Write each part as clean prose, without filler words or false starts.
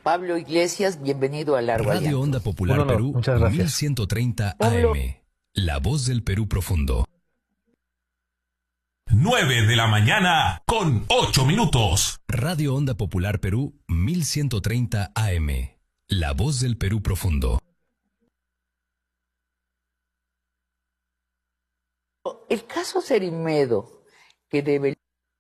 Pablo Iglesias, bienvenido a Largo Alianza. Radio Onda Popular Perú, muchas gracias. 1130 Pablo. AM. La voz del Perú profundo. 9 de la mañana con 8 minutos. Radio Onda Popular Perú, 1130 AM. La voz del Perú profundo. El caso Cerimedo, que debe...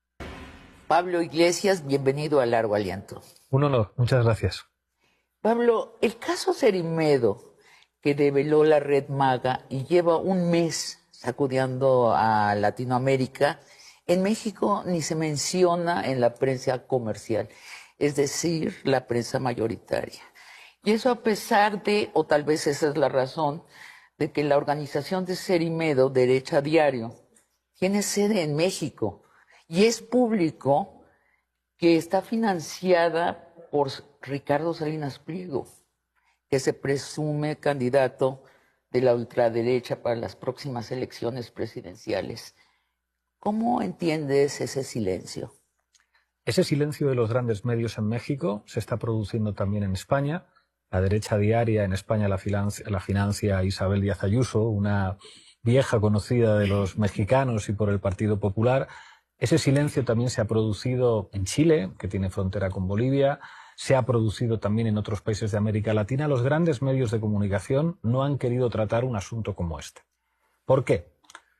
Pablo Iglesias, bienvenido a Largo Aliento. Un honor, muchas gracias. Pablo, el caso Cerimedo, que develó la Red Maga y lleva un mes sacudiendo a Latinoamérica, en México ni se menciona en la prensa comercial, es decir, la prensa mayoritaria. Y eso a pesar de, o tal vez esa es la razón, de que la organización de Cerimedo, Derecha Diario, tiene sede en México y es público que está financiada por Ricardo Salinas Pliego, que se presume candidato de la ultraderecha para las próximas elecciones presidenciales. ¿Cómo entiendes ese silencio? Ese silencio de los grandes medios en México se está produciendo también en España. La Derecha Diaria en España la financia Isabel Díaz Ayuso, una vieja conocida de los mexicanos y por el Partido Popular. Ese silencio también se ha producido en Chile, que tiene frontera con Bolivia, se ha producido también en otros países de América Latina. Los grandes medios de comunicación no han querido tratar un asunto como este. ¿Por qué?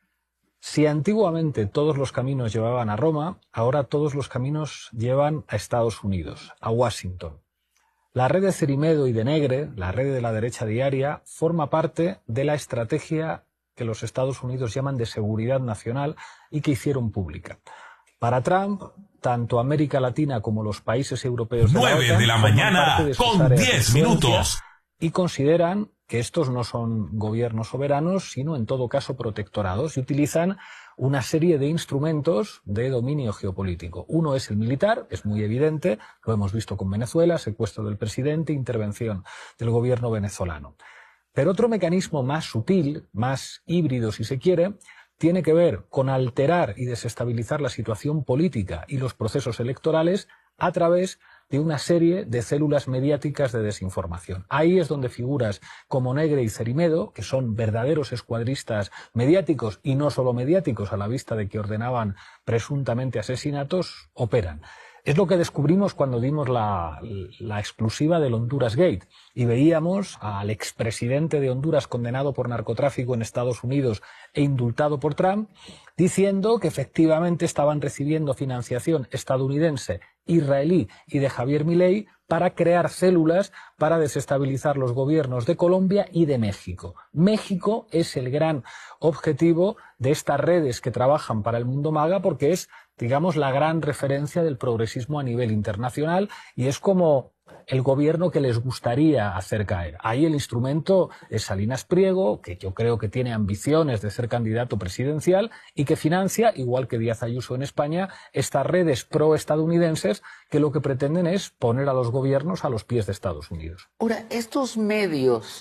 Si antiguamente todos los caminos llevaban a Roma, ahora todos los caminos llevan a Estados Unidos, a Washington. La red de Cerimedo y de Negre, la red de la Derecha Diaria, forma parte de la estrategia que los Estados Unidos llaman de seguridad nacional y que hicieron pública. Para Trump, tanto América Latina como los países europeos 9 de la mañana con 10 minutos. Y consideran que estos no son gobiernos soberanos, sino en todo caso protectorados, y utilizan una serie de instrumentos de dominio geopolítico. Uno es el militar, es muy evidente, lo hemos visto con Venezuela, secuestro del presidente, intervención del gobierno venezolano. Pero otro mecanismo más sutil, más híbrido si se quiere, tiene que ver con alterar y desestabilizar la situación política y los procesos electorales a través de una serie de células mediáticas de desinformación. Ahí es donde figuras como Negre y Cerimedo, que son verdaderos escuadristas mediáticos y no solo mediáticos a la vista de que ordenaban presuntamente asesinatos, operan. Es lo que descubrimos cuando dimos la exclusiva del Honduras Gate y veíamos al expresidente de Honduras condenado por narcotráfico en Estados Unidos e indultado por Trump, diciendo que efectivamente estaban recibiendo financiación estadounidense, israelí y de Javier Milei para crear células para desestabilizar los gobiernos de Colombia y de México. México es el gran objetivo de estas redes que trabajan para el mundo MAGA porque es, digamos, la gran referencia del progresismo a nivel internacional y es como el gobierno que les gustaría hacer caer. Ahí el instrumento es Salinas Pliego, que yo creo que tiene ambiciones de ser candidato presidencial y que financia, igual que Díaz Ayuso en España, estas redes proestadounidenses que lo que pretenden es poner a los gobiernos a los pies de Estados Unidos. Ahora, estos medios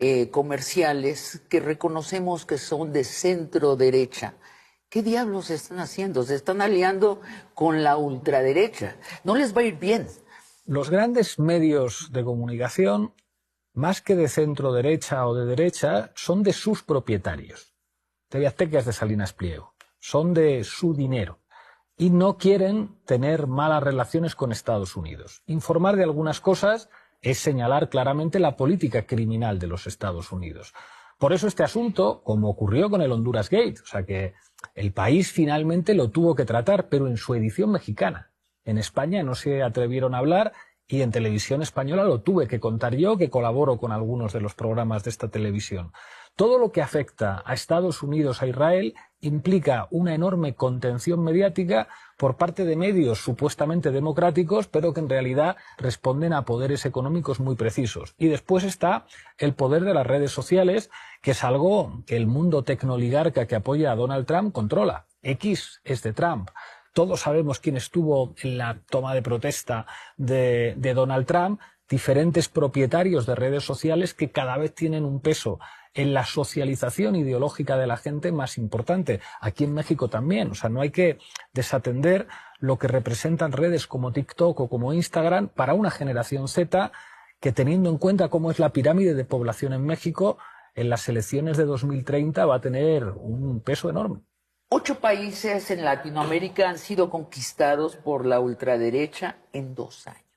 comerciales que reconocemos que son de centro derecha, ¿qué diablos están haciendo? Se están aliando con la ultraderecha. No les va a ir bien. Los grandes medios de comunicación, más que de centro derecha o de derecha, son de sus propietarios. TV Azteca es de Salinas Pliego, son de su dinero y no quieren tener malas relaciones con Estados Unidos. Informar de algunas cosas es señalar claramente la política criminal de los Estados Unidos. Por eso este asunto, como ocurrió con el Honduras Gate, o sea que el país finalmente lo tuvo que tratar, pero en su edición mexicana. En España no se atrevieron a hablar y en televisión española lo tuve que contar yo, que colaboro con algunos de los programas de esta televisión. Todo lo que afecta a Estados Unidos, a Israel, implica una enorme contención mediática por parte de medios supuestamente democráticos, pero que en realidad responden a poderes económicos muy precisos. Y después está el poder de las redes sociales, que es algo que el mundo tecnoligarca que apoya a Donald Trump controla. X es de Trump. Todos sabemos quién estuvo en la toma de protesta de Donald Trump, diferentes propietarios de redes sociales que cada vez tienen un peso en la socialización ideológica de la gente más importante. Aquí en México también. O sea, no hay que desatender lo que representan redes como TikTok o como Instagram para una generación Z que, teniendo en cuenta cómo es la pirámide de población en México, en las elecciones de 2030 va a tener un peso enorme. 8 países en Latinoamérica han sido conquistados por la ultraderecha en 2 años.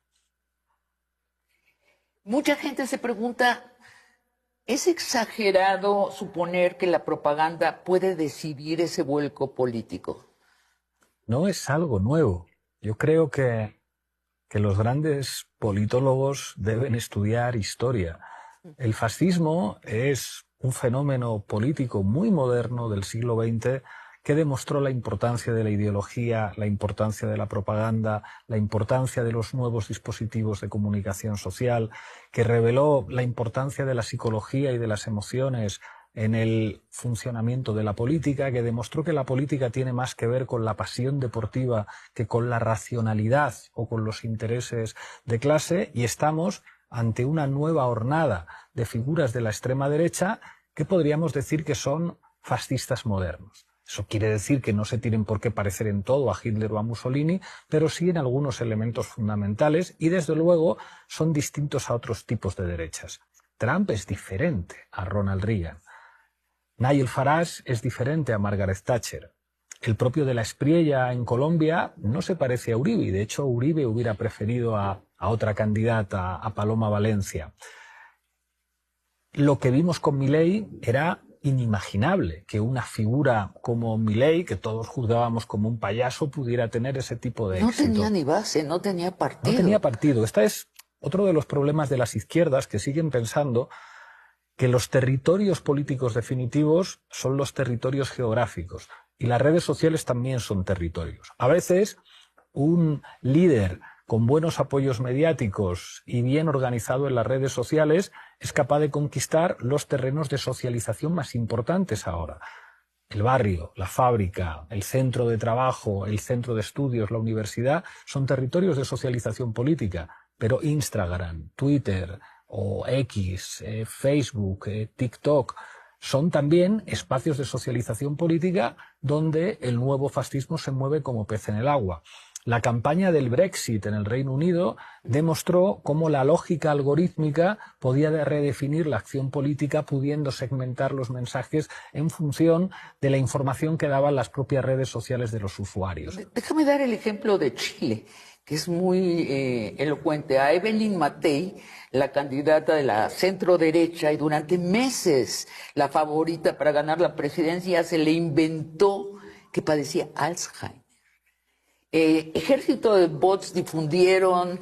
Mucha gente se pregunta, ¿es exagerado suponer que la propaganda puede decidir ese vuelco político? No es algo nuevo. Yo creo que los grandes politólogos deben estudiar historia. El fascismo es un fenómeno político muy moderno del siglo XX que demostró la importancia de la ideología, la importancia de la propaganda, la importancia de los nuevos dispositivos de comunicación social, que reveló la importancia de la psicología y de las emociones en el funcionamiento de la política, que demostró que la política tiene más que ver con la pasión deportiva que con la racionalidad o con los intereses de clase, y estamos ante una nueva hornada de figuras de la extrema derecha que podríamos decir que son fascistas modernos. Eso quiere decir que no se tienen por qué parecer en todo a Hitler o a Mussolini, pero sí en algunos elementos fundamentales y, desde luego, son distintos a otros tipos de derechas. Trump es diferente a Ronald Reagan. Nigel Farage es diferente a Margaret Thatcher. El propio de la Espriella en Colombia no se parece a Uribe, y de hecho Uribe hubiera preferido a otra candidata, a Paloma Valencia. Lo que vimos con Milei era inimaginable, que una figura como Milei, que todos juzgábamos como un payaso, pudiera tener ese tipo de éxito. No tenía ni base, no tenía partido. No tenía partido. Este es otro de los problemas de las izquierdas, que siguen pensando que los territorios políticos definitivos son los territorios geográficos, y las redes sociales también son territorios. A veces un líder con buenos apoyos mediáticos y bien organizado en las redes sociales es capaz de conquistar los terrenos de socialización más importantes ahora. El barrio, la fábrica, el centro de trabajo, el centro de estudios, la universidad, son territorios de socialización política, pero Instagram, Twitter o X, Facebook, TikTok, son también espacios de socialización política donde el nuevo fascismo se mueve como pez en el agua. La campaña del Brexit en el Reino Unido demostró cómo la lógica algorítmica podía redefinir la acción política, pudiendo segmentar los mensajes en función de la información que daban las propias redes sociales de los usuarios. Déjame dar el ejemplo de Chile, que es muy elocuente. A Evelyn Matei, la candidata de la centro-derecha y durante meses la favorita para ganar la presidencia, se le inventó que padecía Alzheimer. Ejército de bots difundieron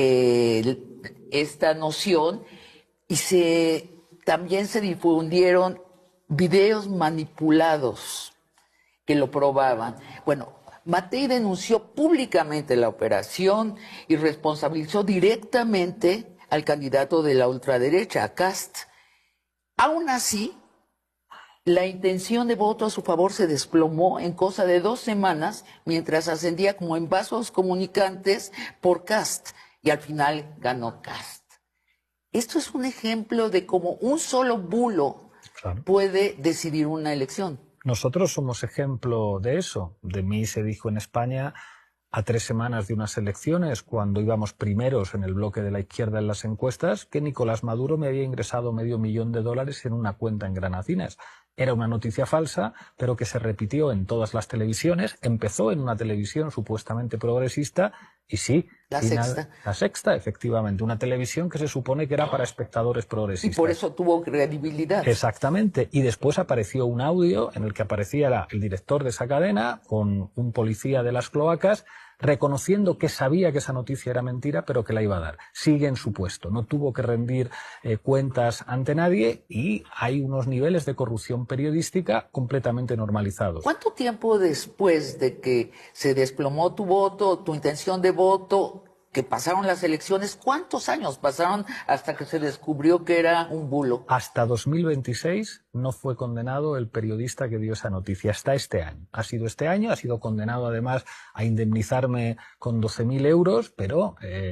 esta noción y también se difundieron videos manipulados que lo probaban. Bueno, Matei denunció públicamente la operación y responsabilizó directamente al candidato de la ultraderecha, a Kast. Aún así, la intención de voto a su favor se desplomó en cosa de 2 semanas, mientras ascendía como en vasos comunicantes por Kast, y al final ganó Kast. Esto es un ejemplo de cómo un solo bulo puede decidir una elección. Nosotros somos ejemplo de eso. De mí se dijo en España a 3 semanas de unas elecciones, cuando íbamos primeros en el bloque de la izquierda en las encuestas, que Nicolás Maduro me había ingresado $500,000 en una cuenta en Granadinas. Era una noticia falsa, pero que se repitió en todas las televisiones. Empezó en una televisión supuestamente progresista y sí. La Sexta. La Sexta, efectivamente. Una televisión que se supone que era para espectadores progresistas. Y por eso tuvo credibilidad. Exactamente. Y después apareció un audio en el que aparecía el director de esa cadena con un policía de las cloacas reconociendo que sabía que esa noticia era mentira, pero que la iba a dar. Sigue en su puesto. No tuvo que rendir cuentas ante nadie y hay unos niveles de corrupción periodística completamente normalizados. ¿Cuánto tiempo después de que se desplomó tu voto, tu intención de voto, que pasaron las elecciones, cuántos años pasaron hasta que se descubrió que era un bulo? Hasta 2026 no fue condenado el periodista que dio esa noticia, hasta este año. Ha sido este año, ha sido condenado además a indemnizarme con 12.000 euros, pero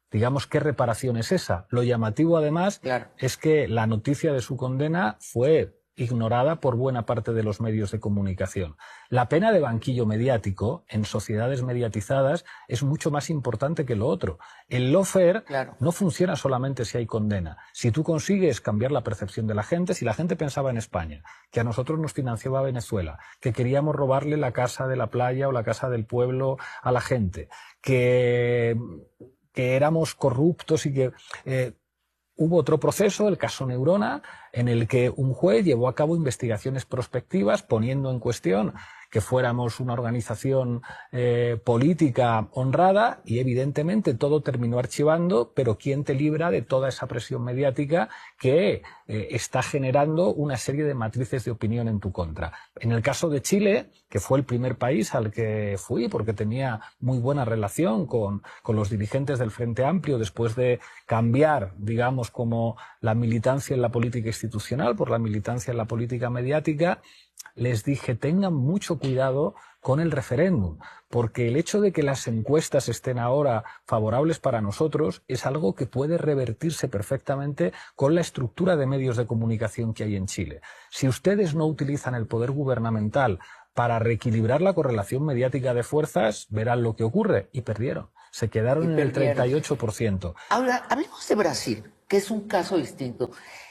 digamos, ¿qué reparación es esa? Lo llamativo, además, Claro. es que la noticia de su condena fue ignorada por buena parte de los medios de comunicación. La pena de banquillo mediático en sociedades mediatizadas es mucho más importante que lo otro. El lawfare Claro. no funciona solamente si hay condena. Si tú consigues cambiar la percepción de la gente, si la gente pensaba en España, que a nosotros nos financiaba Venezuela, que queríamos robarle la casa de la playa o la casa del pueblo a la gente, que éramos corruptos y que... Hubo otro proceso, el caso Neurona, en el que un juez llevó a cabo investigaciones prospectivas poniendo en cuestión que fuéramos una organización política honrada y evidentemente todo terminó archivando, pero ¿quién te libra de toda esa presión mediática que está generando una serie de matrices de opinión en tu contra? En el caso de Chile, que fue el primer país al que fui porque tenía muy buena relación con los dirigentes del Frente Amplio después de cambiar, digamos, como la militancia en la política institucional por la militancia en la política mediática, les dije, tengan mucho cuidado con el referéndum, porque el hecho de que las encuestas estén ahora favorables para nosotros es algo que puede revertirse perfectamente con la estructura de medios de comunicación que hay en Chile. Si ustedes no utilizan el poder gubernamental para reequilibrar la correlación mediática de fuerzas, verán lo que ocurre. Y perdieron. Se quedaron en el 38%. Ahora, hablemos de Brasil, que es un caso distinto.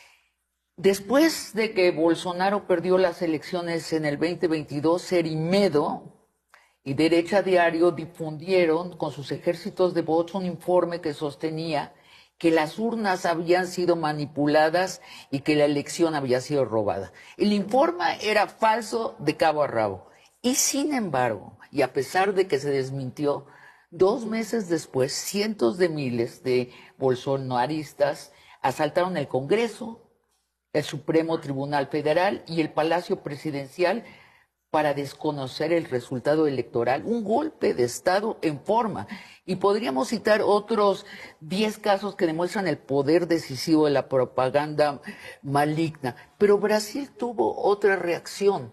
Después de que Bolsonaro perdió las elecciones en el 2022, Serimedo y Derecha Diario difundieron con sus ejércitos de votos un informe que sostenía que las urnas habían sido manipuladas y que la elección había sido robada. El informe era falso de cabo a rabo. Y sin embargo, y a pesar de que se desmintió, 2 meses después, cientos de miles de bolsonaristas asaltaron el Congreso, el Supremo Tribunal Federal y el Palacio Presidencial para desconocer el resultado electoral. Un golpe de Estado en forma. Y podríamos citar otros 10 casos que demuestran el poder decisivo de la propaganda maligna. Pero Brasil tuvo otra reacción.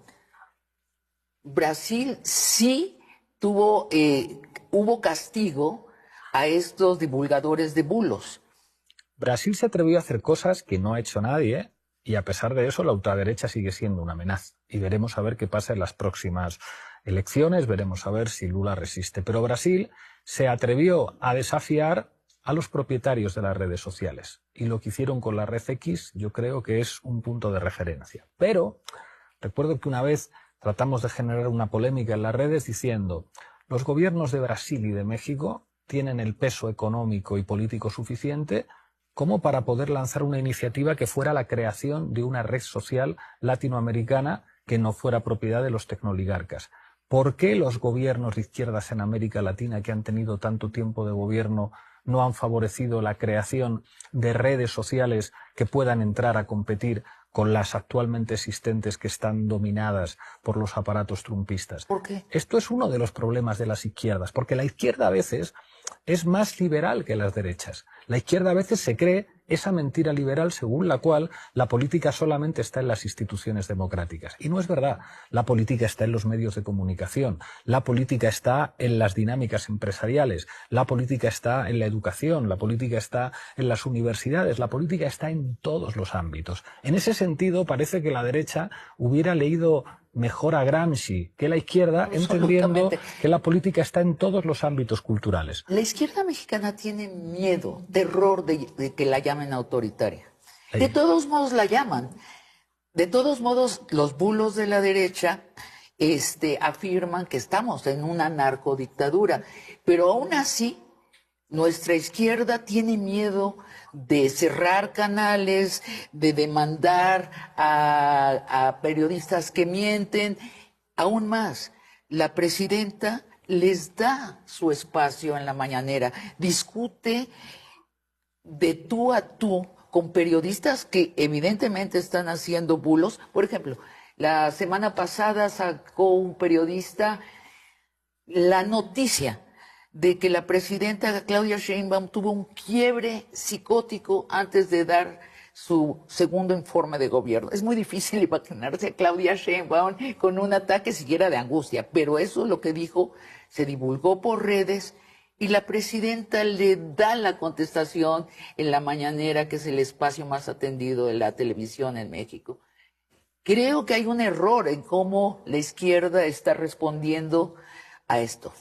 Brasil sí hubo castigo a estos divulgadores de bulos. Brasil se atrevió a hacer cosas que no ha hecho nadie, y a pesar de eso la ultraderecha sigue siendo una amenaza. Y veremos a ver qué pasa en las próximas elecciones, veremos a ver si Lula resiste. Pero Brasil se atrevió a desafiar a los propietarios de las redes sociales. Y lo que hicieron con la red X yo creo que es un punto de referencia. Pero recuerdo que una vez tratamos de generar una polémica en las redes diciendo: los gobiernos de Brasil y de México tienen el peso económico y político suficiente como para poder lanzar una iniciativa que fuera la creación de una red social latinoamericana que no fuera propiedad de los tecnoligarcas. ¿Por qué los gobiernos de izquierdas en América Latina, que han tenido tanto tiempo de gobierno, no han favorecido la creación de redes sociales que puedan entrar a competir con las actualmente existentes que están dominadas por los aparatos trumpistas? ¿Por qué? Esto es uno de los problemas de las izquierdas, porque la izquierda a veces es más liberal que las derechas. La izquierda a veces se cree esa mentira liberal según la cual la política solamente está en las instituciones democráticas. Y no es verdad. La política está en los medios de comunicación, la política está en las dinámicas empresariales, la política está en la educación, la política está en las universidades, la política está en todos los ámbitos. En ese sentido, parece que la derecha hubiera leído mejor a Gramsci que la izquierda, entendiendo que la política está en todos los ámbitos culturales. La izquierda mexicana tiene miedo, terror de que la llamen autoritaria. De todos modos la llaman. De todos modos, los bulos de la derecha afirman que estamos en una narcodictadura. Pero aún así, nuestra izquierda tiene miedo de cerrar canales, de demandar a periodistas que mienten. Aún más, la presidenta les da su espacio en la mañanera, discute de tú a tú con periodistas que evidentemente están haciendo bulos. Por ejemplo, la semana pasada sacó un periodista la noticia de que la presidenta Claudia Sheinbaum tuvo un quiebre psicótico antes de dar su segundo informe de gobierno. Es muy difícil imaginarse a Claudia Sheinbaum con un ataque siquiera de angustia, pero eso es lo que dijo, se divulgó por redes y la presidenta le da la contestación en la mañanera, que es el espacio más atendido de la televisión en México. Creo que hay un error en cómo la izquierda está respondiendo a esto.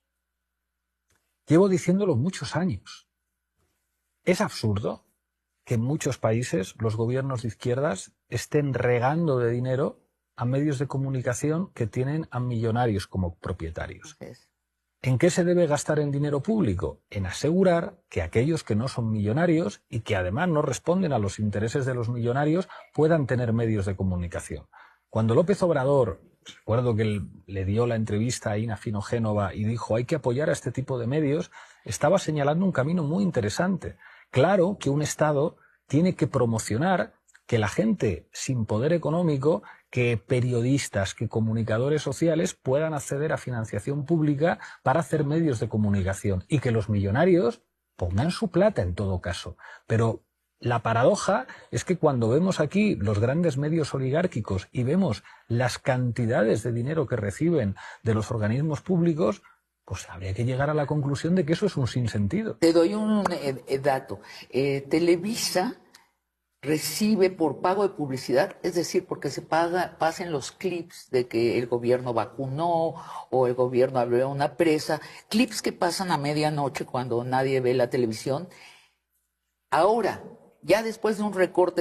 Llevo diciéndolo muchos años. Es absurdo que en muchos países los gobiernos de izquierdas estén regando de dinero a medios de comunicación que tienen a millonarios como propietarios. ¿En qué se debe gastar el dinero público? En asegurar que aquellos que no son millonarios y que además no responden a los intereses de los millonarios puedan tener medios de comunicación. Cuando López Obrador, recuerdo que él le dio la entrevista a Ina Fino Génova y dijo hay que apoyar a este tipo de medios, estaba señalando un camino muy interesante. Claro que un Estado tiene que promocionar que la gente sin poder económico, que periodistas, que comunicadores sociales puedan acceder a financiación pública para hacer medios de comunicación y que los millonarios pongan su plata en todo caso. Pero la paradoja es que cuando vemos aquí los grandes medios oligárquicos y vemos las cantidades de dinero que reciben de los organismos públicos, pues habría que llegar a la conclusión de que eso es un sinsentido. Te doy un dato. Televisa recibe por pago de publicidad, es decir, porque pasen los clips de que el gobierno vacunó o el gobierno abrió una presa, clips que pasan a medianoche cuando nadie ve la televisión. Ahora, ya después de un recorte